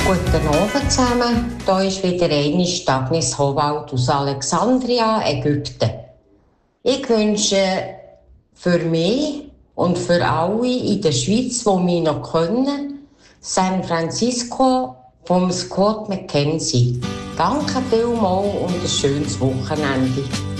Guten Abend zusammen. Hier ist wieder einmal Agnes Howald aus Alexandria, Ägypten. Ich wünsche für mich und für alle in der Schweiz, die mich noch kennen, San Francisco vom Scott McKenzie. Danke vielmals und ein schönes Wochenende.